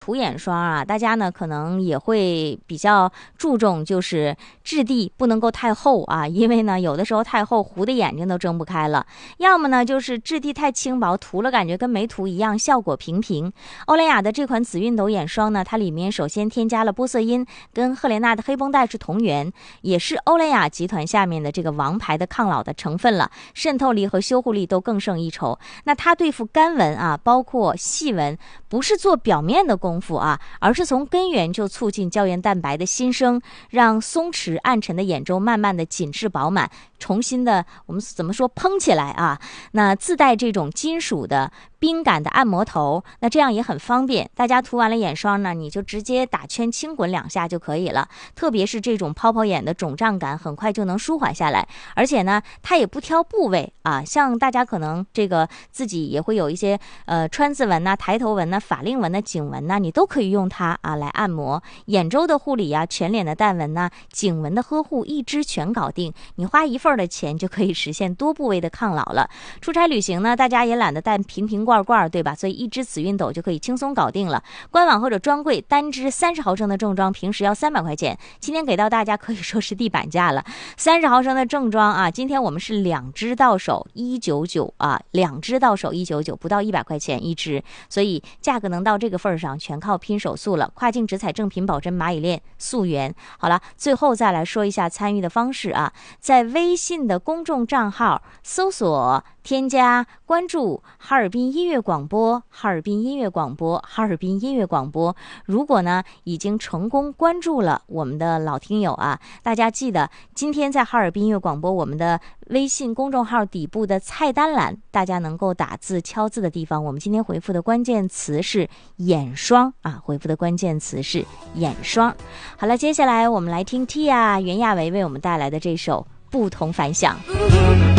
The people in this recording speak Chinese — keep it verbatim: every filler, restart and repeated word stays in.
涂眼霜啊，大家呢可能也会比较注重，就是质地不能够太厚啊，因为呢有的时候太厚糊的眼睛都睁不开了。要么呢就是质地太轻薄，涂了感觉跟没涂一样，效果平平。欧莱雅的这款紫熨斗眼霜呢，它里面首先添加了玻色因，跟赫莲娜的黑绷带是同源，也是欧莱雅集团下面的这个王牌的抗老的成分了，渗透力和修护力都更胜一筹。那它对付干纹啊，包括细纹，不是做表面的功夫啊，而是从根源就促进胶原蛋白的新生，让松弛暗沉的眼周慢慢的紧致饱满，重新的我们怎么说蓬起来啊。那自带这种金属的冰感的按摩头，那这样也很方便，大家涂完了眼霜呢，你就直接打圈轻滚两下就可以了。特别是这种泡泡眼的肿胀感很快就能舒缓下来，而且呢它也不挑部位啊，像大家可能这个自己也会有一些呃川字纹呐、抬头纹呐、法令纹呐、颈纹呐，你都可以用它啊来按摩。眼周的护理啊，全脸的淡纹呐、颈纹的呵护，一支全搞定，你花一份的钱就可以实现多部位的抗老了。出差旅行呢，大家也懒得带瓶瓶罐罐，对吧？所以一支紫熨斗就可以轻松搞定了。官网或者专柜单支三十毫升的正装，平时要三百块钱，今天给到大家可以说是地板价了。三十毫升的正装啊，今天我们是两支到手一百九十九啊，两支到手一百九十九，不到一百块钱一支，所以价格能到这个份上，全靠拼手速了。跨境直采正品保真蚂蚁链溯源。好了，最后再来说一下参与的方式啊，在微信的公众账号搜索添加关注哈尔滨音乐广播，哈尔滨音乐广播，哈尔滨音乐广播。如果呢已经成功关注了我们的老听友啊，大家记得今天在哈尔滨音乐广播我们的微信公众号底部的菜单栏，大家能够打字敲字的地方，我们今天回复的关键词是眼霜啊，回复的关键词是眼霜。好了，接下来我们来听 Tia 袁娅维为我们带来的这首不同凡响。